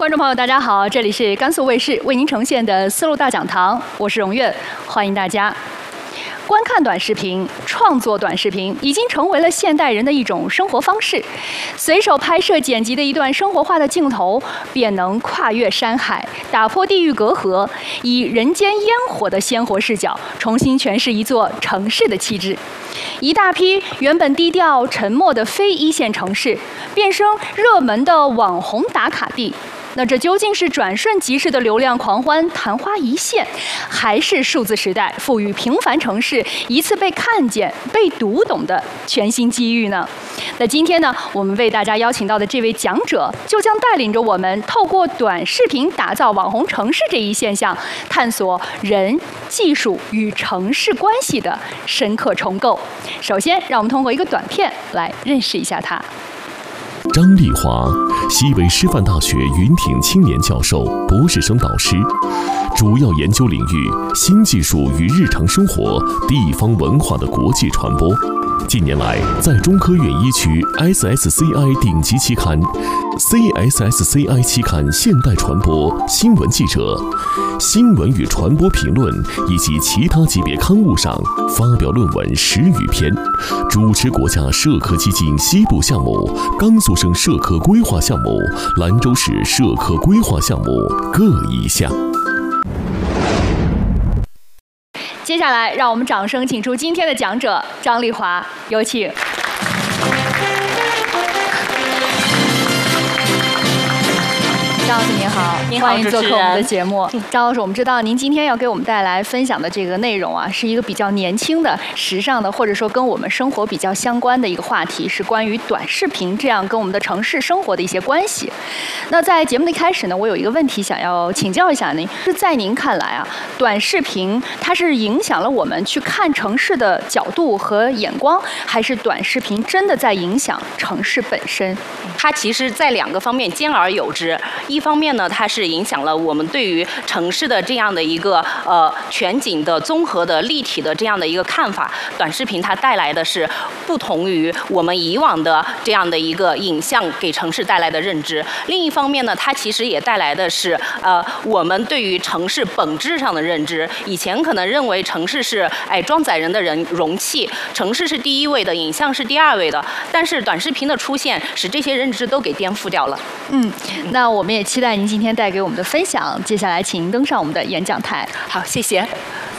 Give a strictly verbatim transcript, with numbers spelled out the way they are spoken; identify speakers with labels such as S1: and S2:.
S1: 观众朋友，大家好，这里是甘肃卫视为您呈现的丝路大讲堂，我是荣苑，欢迎大家。观看短视频、创作短视频已经成为了现代人的一种生活方式。随手拍摄、剪辑的一段生活化的镜头，便能跨越山海，打破地域隔阂，以人间烟火的鲜活视角，重新诠释一座城市的气质。一大批原本低调沉默的非一线城市，变身热门的网红打卡地。那这究竟是转瞬即逝的流量狂欢、昙花一现，还是数字时代赋予平凡城市一次被看见、被读懂的全新机遇呢？那今天呢，我们为大家邀请到的这位讲者，就将带领着我们透过短视频打造网红城市这一现象，探索人、技术与城市关系的深刻重构。首先，让我们通过一个短片来认识一下他。
S2: 张丽华，西北师范大学云挺青年教授、博士生导师，主要研究领域新技术与日常生活、地方文化的国际传播。近年来，在中科院一区 S S C I 顶级期刊 C S S C I 期刊现代传播新闻记者、新闻与传播评论以及其他级别刊物上发表论文十余篇，主持国家社科基金西部项目、甘肃省社科规划项目、兰州市社科规划项目各一项。
S1: 接下来，让我们掌声请出今天的讲者张丽华，有请。张老师您好，
S3: 您好，
S1: 欢迎做客我们的节目。张老师，我们知道您今天要给我们带来分享的这个内容啊，是一个比较年轻的、时尚的，或者说跟我们生活比较相关的一个话题，是关于短视频这样跟我们的城市生活的一些关系。那在节目的一开始呢，我有一个问题想要请教一下您，是在您看来啊，短视频它是影响了我们去看城市的角度和眼光，还是短视频真的在影响城市本身？
S3: 它其实在两个方面兼而有之。一方面呢，它是影响了我们对于城市的这样的一个呃全景的、综合的、立体的这样的一个看法。短视频它带来的是不同于我们以往的这样的一个影像给城市带来的认知。另一方面呢，它其实也带来的是呃我们对于城市本质上的认知。以前可能认为城市是哎装载人的人容器，城市是第一位的，影像是第二位的。但是短视频的出现，使这些认知都给颠覆掉了。
S1: 嗯，那我们也期待您今天带给我们的分享。接下来，请您登上我们的演讲台。
S3: 好，谢谢。